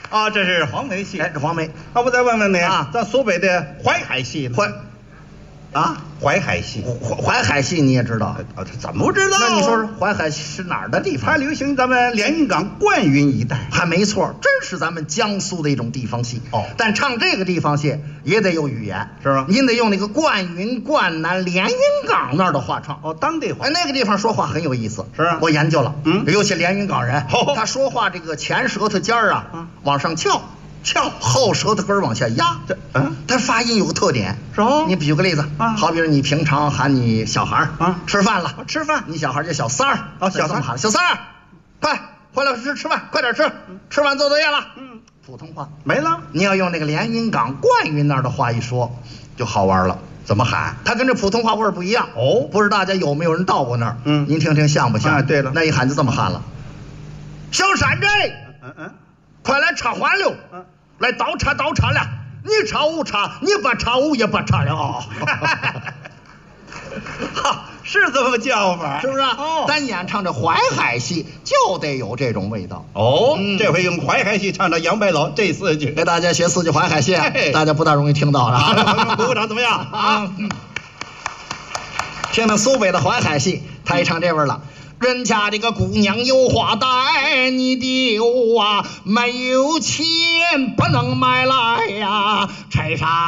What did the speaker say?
啊，这是黄梅戏。 哎，这黄梅， 那我再问问你啊， 咱苏北的淮海戏呢？淮海戏， 淮海戏你也知道？ 啊，怎么不知道？ 那你说说淮海是哪儿的地方？ 它流行咱们连云港灌云一带。 还没错，真是咱们江苏的一种地方戏。 哦， 但唱这个地方戏也得有语言， 是吗？ 您得用那个灌云、灌南、连云港那儿的话唱。 哦，当地话。 哎，那个地方说话很有意思。 是啊， 我研究了。尤其连云港人，他说话这个前舌头尖儿往上翘，后舌头根儿往下压。他发音有个特点。 是哦。 你举个例子好比如你平常喊你小孩吃饭了， 吃饭， 你小孩叫小三儿小三喊小三儿，快回来吃饭，快点吃，吃完做作业了。普通话没了。 你要用那个连云港灌云那儿的话一说，就好玩了。 怎么喊？ 他跟这普通话味儿不一样。哦，不知道大家有没有人到过那儿？您听听像不像？ 对了， 那一喊就这么喊了。小山寨，快来插环溜，来倒插了，你插五插，你不插五也不插了。 好，是这么叫法， 是不是？哦，单演唱这淮海戏就得有这种味道。 哦，这回用淮海戏唱的杨白劳这4句， 给大家学4句淮海戏，大家不大容易听到的。 鼓掌怎么样啊？ 听听苏北的淮海戏，他一唱这味儿了。人家这个姑娘有花戴，你丢没有钱不能买来呀，拆啥